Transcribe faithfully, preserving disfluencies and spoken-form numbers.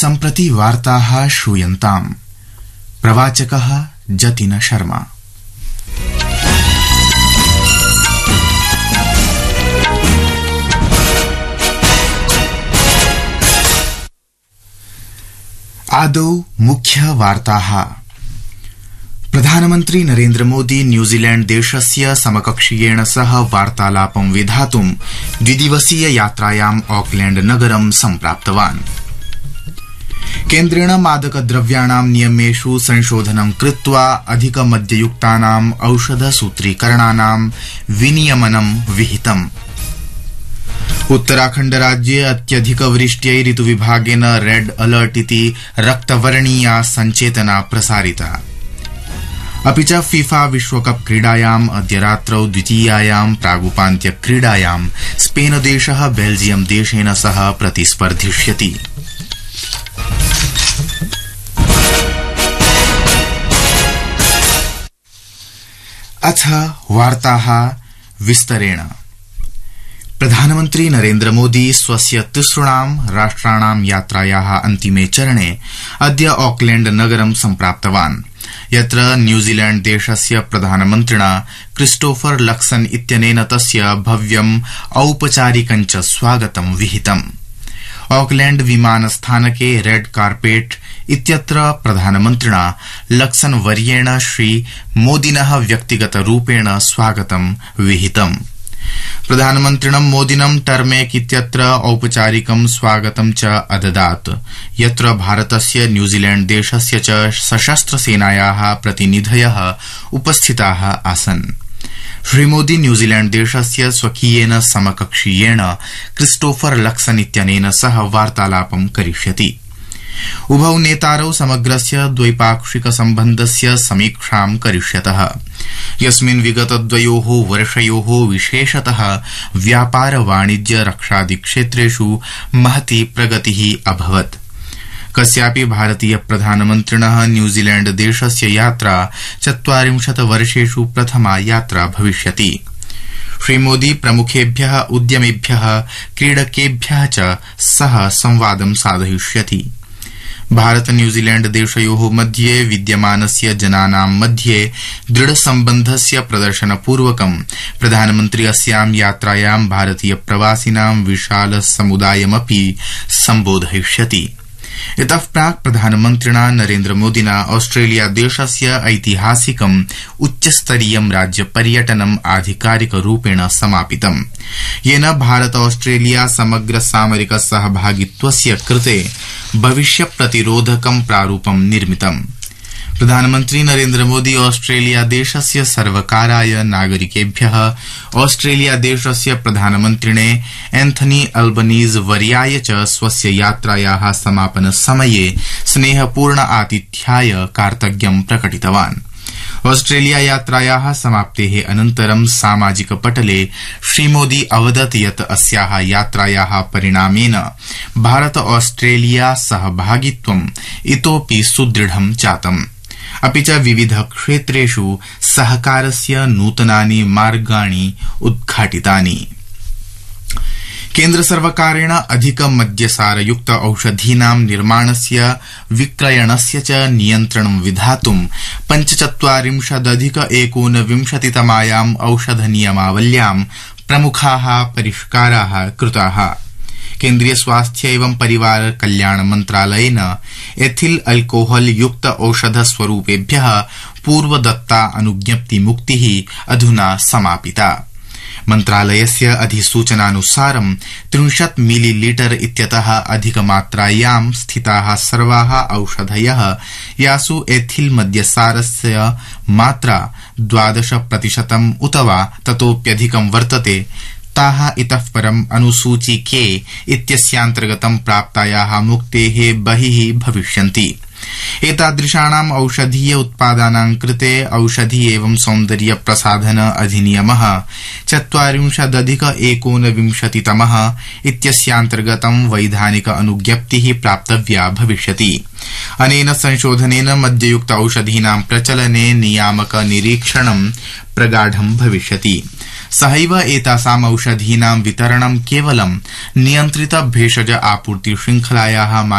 सम्प्रति वार्ताः श्रूयन्ताम्। प्रवाचकः जतिन शर्मा। आदौ मुख्य वार्ताः। प्रधानमन्त्री नरेन्द्र मोदी न्यूजीलैंड देशस्य समकक्षीयेण सह वार्तालापं विधातुं द्विदिवसीय यात्रायाम् ऑकलैंड नगरं सम्प्राप्तवान्। केन्द्रेण मादकद्रव्याणां नियमेषु संशोधनं कृत्वा अधिकमद्ययुक्तानाम् औषधसूत्रीकरणानां विनियमनं विहितम्। उत्तराखण्ड राज्ये अत्यधिकवृष्ट्यै ऋतुविभागेन रेड अलर्ट इति रक्तवर्णीया सञ्चेतना प्रसारिता। अपि च फीफा विश्वकप क्रीडायाम् अद्य रात्रौ द्वितीयायां प्रागुपान्त्य क्रीडायां स्पेनदेशः बेल्जियम देशेन सह प्रतिस्पर्धिष्यति। अथ वार्ताः विस्तरेण। प्रधानमन्त्री नरेन्द्र मोदी स्वस्य तिसृणां राष्ट्राणां यात्रायाः अन्तिमे चरणे अद्य ऑकलैंड नगरं सम्प्राप्तवान्, यत्र न्यूजीलैंड देशस्य प्रधानमन्त्रिणा क्रिस्टोफर लक्सन इत्यनेन तस्य भव्यम् औपचारिकं च स्वागतं विहितम्। ऑकलैंड विमानस्थानके रेड कार्पेट इत्यत्र प्रधानमन्त्रिणा लक्सन वर्येण श्री मोदिनः व्यक्तिगतरूपेण स्वागतं विहितम्। प्रधानमन्त्रिणं मोदिनं टर्मेक इत्यत्र औपचारिकं स्वागतं च अददात्, यत्र भारतस्य न्यूजीलैंड देशस्य च सशस्त्रसेनायाः प्रतिनिधयः उपस्थिताः आसन्। श्रीमोदी न्यूजीलैंड देशस्य स्वकीयेन समकक्षीयेण क्रिस्टोफर लक्सन इत्यनेन सह वार्तालापं करिष्यति। उभौ नेतारौ समग्रस्य द्वैपाक्षिक सम्बन्धस्य समीक्षां करिष्यतः, यस्मिन् विगतद्वयोः वर्षयोः विशेषतः व्यापार वाणिज्य रक्षादि क्षेत्रेषु महती प्रगतिः अभवत्। कस्यापि भारतीय प्रधानमन्त्रिणः न्यूजीलैंड देशस्य यात्रा चत्वारिंशत् वर्षेषु प्रथमा यात्रा भविष्यति। श्रीमोदी प्रमुखेभ्यः उद्यमिभ्यः क्रीडकेभ्यः च सह संवादं साधयिष्यति। भारत न्यूजीलैंड देशयोः मध्ये विद्यमानस्य जनानां मध्ये दृढसम्बन्धस्य प्रदर्शनपूर्वकं प्रधानमन्त्री अस्यां यात्रायां भारतीय प्रवासिनां विशाल समुदायमपि सम्बोधयिष्यति। इतः प्राक् प्रधानमन्त्रिणा नरेन्द्र मोदिना ऑस्ट्रेलिया देशस्य ऐतिहासिकम् उच्चस्तरीयं राज्यपर्यटनम् आधिकारिकरूपेण समापितम्, येन भारत ऑस्ट्रेलिया समग्र सामरिक सहभागित्वस्य कृते भविष्य प्रतिरोधकं प्रारूपं निर्मितम्। प्रधानमन्त्री नरेन्द्र मोदी ऑस्ट्रेलिया देशस्य सर्वकाराय, नागरिकेभ्यः ऑस्ट्रेलिया देशस्य प्रधानमन्त्रिणे एन्थनी अल्बनीज वर्याय च स्वस्य यात्रायाः समापन समये स्नेहपूर्ण आतिथ्याय कार्तज्ञं प्रकटितवान्। ऑस्ट्रेलिया यात्रायाः समाप्तेः अनन्तरं सामाजिक पटले श्रीमोदी अवदत् यत् अस्याः यात्रायाः परिणामेन भारत ऑस्ट्रेलिया सहभागित्वम् इतोऽपि सुदृढं जातम्, अपि च विविध क्षेत्रेषु सहकारस्य नूतनानि मार्गाणि उद्घाटितानि। केन्द्र सर्वकारेण अधिक मद्यसारयुक्त औषधीनां निर्माणस्य, विक्रयणस्य च नियन्त्रणं विधातुं पञ्चचत्वारिंशदधिक एकोनविंशतितमायाम् औषधनियमावल्यां प्रमुखाः परिष्काराः कृताः। केन्द्रीय स्वास्थ्य एवं परिवार कल्याण मन्त्रालयेन एथिल अल्कोहल युक्त औषध स्वरूपेभ्यः पूर्वदत्ता अनुज्ञप्तिमुक्तिः अधुना समापिता। मन्त्रालयस्य अधिसूचनानुसारं त्रिंशत् मिलीलीटर इत्यतः अधिकमात्रायां स्थिताः सर्वाः औषधयः, यासु एथिल मद्यसारस्य मात्रा द्वादश प्रतिशतम् उत वा ततोप्यधिकं वर्तते, ताः इतः परम् अनुसूची के इत्यस्यान्तर्गतं प्राप्तायाः मुक्तेः बहिः भविष्यन्ति। एतादृशानाम् औषधीय उत्पादानां कृते औषधि एवं सौन्दर्य प्रसाधन अधिनियमः चत्वारिंशदधिक एकोनविंशतितमः इत्यस्यान्तर्गतं वैधानिक अनुज्ञप्तिः प्राप्तव्या भविष्यति। अनेन संशोधनेन मद्ययुक्त औषधीनां प्रचलने नियामक निरीक्षणं प्रगाढं भविष्यति। सहैव एतासाम् औषधीनां वितरणं केवलं नियन्त्रित भेषज आपूर्ति श्रृंखलायाः